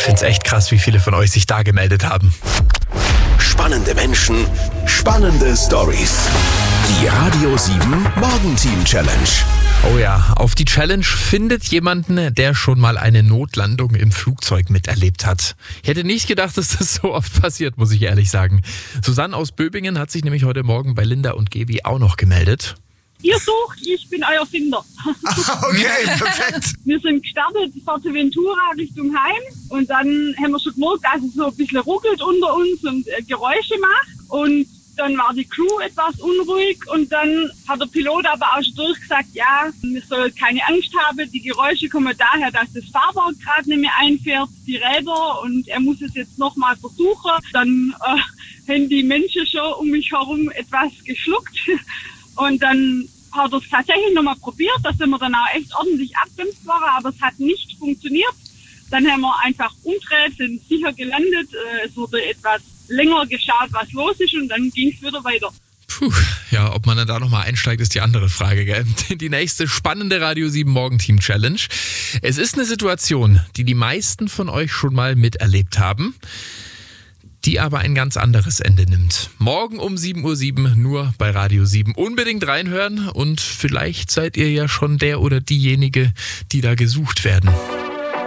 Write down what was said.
finde es echt krass, wie viele von euch sich da gemeldet haben. Spannende Menschen, spannende Stories. Die Radio 7 Morgenteam Challenge. Oh ja, auf die Challenge findet jemanden, der schon mal eine Notlandung im Flugzeug miterlebt hat. Ich hätte nicht gedacht, dass das so oft passiert, muss ich ehrlich sagen. Susanne aus Böbingen hat sich nämlich heute Morgen bei Linda und Gebi auch noch gemeldet. Ihr sucht, ich bin euer Finder. Okay, perfekt. Wir sind gestartet, Fuerteventura Richtung Heim und dann haben wir schon gemerkt, dass es so ein bisschen ruckelt unter uns und Geräusche macht. Und dann war die Crew etwas unruhig und dann hat der Pilot aber auch schon durchgesagt, ja, wir sollen keine Angst haben, die Geräusche kommen daher, dass das Fahrwerk gerade nicht mehr einfährt, die Räder, und er muss es jetzt nochmal versuchen. Dann haben die Menschen schon um mich herum etwas geschluckt und dann hat er es tatsächlich nochmal probiert, da sind wir dann auch echt ordentlich abbremst waren, aber es hat nicht funktioniert. Dann haben wir einfach umgedreht, sind sicher gelandet, es wurde etwas länger geschaut, was los ist, und dann ging es wieder weiter. Puh, ja, ob man dann da nochmal einsteigt, ist die andere Frage, gell? Die nächste spannende Radio 7 Morgenteam Challenge. Es ist eine Situation, die die meisten von euch schon mal miterlebt haben, die aber ein ganz anderes Ende nimmt. Morgen um 7:07 Uhr nur bei Radio 7. Unbedingt reinhören und vielleicht seid ihr ja schon der oder diejenige, die da gesucht werden.